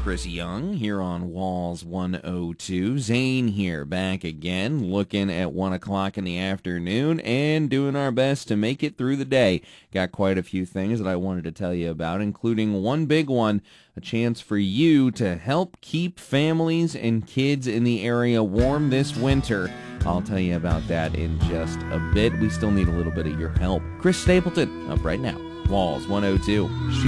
Chris Young here on Walls 102. Zane here, back again, looking at 1 o'clock in the afternoon and doing our best to make it through the day. Got quite a few things that I wanted to tell you about, including one big one, a chance for you to help keep families and kids in the area warm this winter. I'll tell you about that in just a bit. We still need a little bit of your help. Chris Stapleton, up right now. Walls 102.